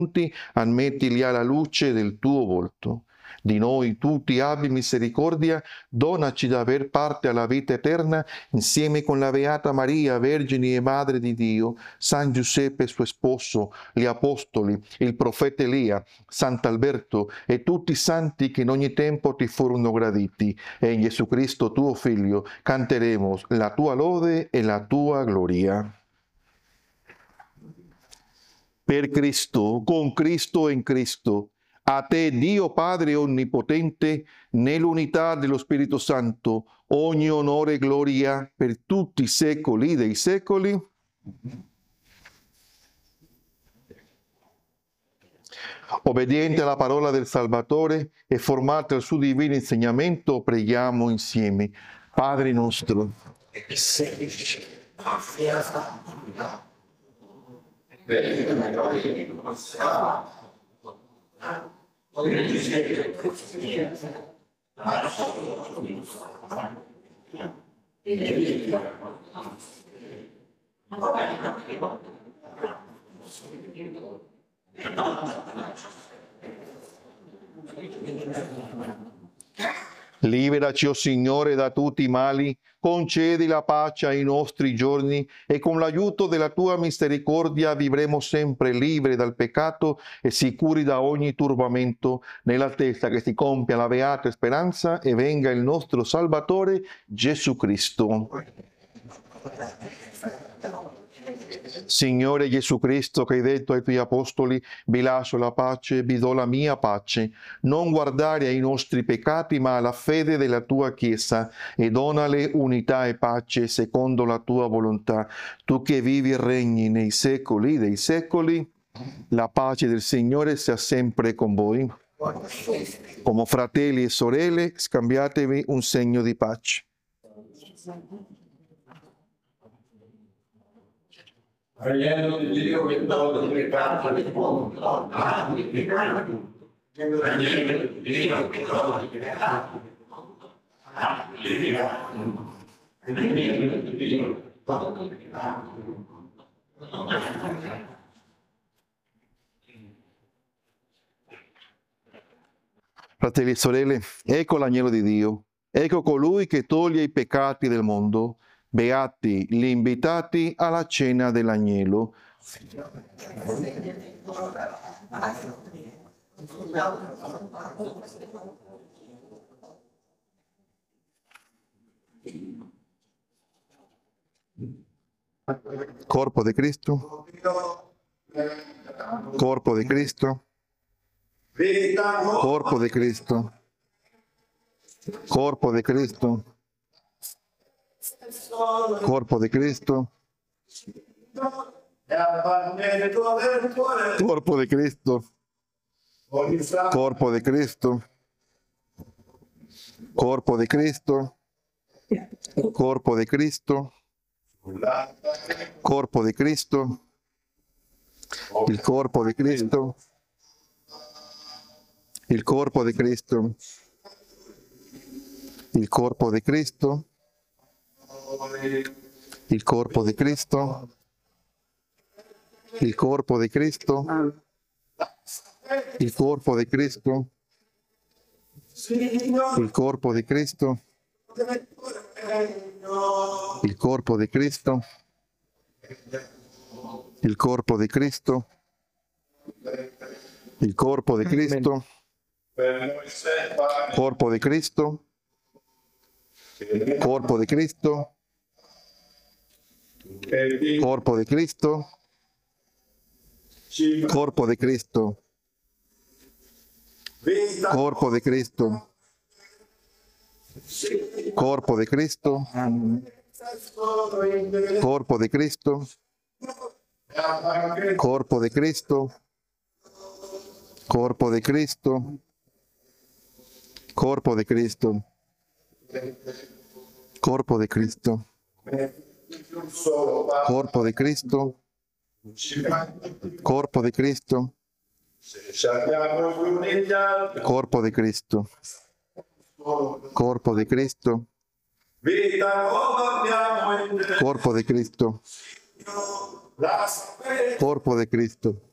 ammettili alla luce del tuo volto. Di noi tutti abbi misericordia, donaci da aver parte alla vita eterna, insieme con la Beata Maria, Vergine e Madre di Dio, San Giuseppe suo sposo, gli Apostoli, il profeta Elia, Sant'Alberto e tutti i santi che in ogni tempo ti furono graditi. E in Gesù Cristo, tuo Figlio, canteremo la tua lode e la tua gloria. Per Cristo, con Cristo e in Cristo, a te, Dio Padre Onnipotente, nell'unità dello Spirito Santo, ogni onore e gloria per tutti i secoli dei secoli. Obbediente alla parola del Salvatore e formati al suo divino insegnamento, preghiamo insieme. Padre nostro, che sei in cielo, liberaci, o Signore, da tutti i mali, concedi la pace ai nostri giorni e con l'aiuto della tua misericordia vivremo sempre liberi dal peccato e sicuri da ogni turbamento, nell'attesa che si compia la beata speranza e venga il nostro Salvatore Gesù Cristo. Signore Gesù Cristo, che hai detto ai tuoi apostoli, vi lascio la pace, vi do la mia pace. Non guardare ai nostri peccati, ma alla fede della tua Chiesa, e donale unità e pace secondo la tua volontà. Tu che vivi e regni nei secoli dei secoli, la pace del Signore sia sempre con voi. Come fratelli e sorelle, scambiatevi un segno di pace. Pregando di Dio che toglie il peccato del mondo. Pregando di Dio che toglie il peccato del mondo. Fratelli e sorelle, ecco l'agnello di Dio, ecco colui che toglie i peccati del mondo. Beati gli invitati alla cena dell'agnello. Corpo di Cristo. Corpo di Cristo. Corpo di Cristo. Corpo di Cristo. Corpo di Cristo. Corpo di Cristo. Corpo di Cristo. Corpo di Cristo. Corpo di Cristo. Corpo di Cristo. Il corpo di Cristo. Il corpo di Cristo. Il corpo di Cristo. Il corpo di Cristo. Il corpo di Cristo. Il corpo di Cristo. Il corpo di Cristo. Il corpo di Cristo. Il corpo di Cristo. Il corpo di Cristo. Corpo di Cristo. Corpo di Cristo. Corpo di Cristo. Corpo di Cristo. Corpo di Cristo. Corpo di Cristo. Corpo di Cristo. Corpo di Cristo. Corpo di Cristo. Corpo di Cristo. Corpo di Cristo. Corpo di Cristo. Corpo di Cristo. Corpo di Cristo. Corpo di Cristo. Corpo di Cristo. Corpo di Cristo.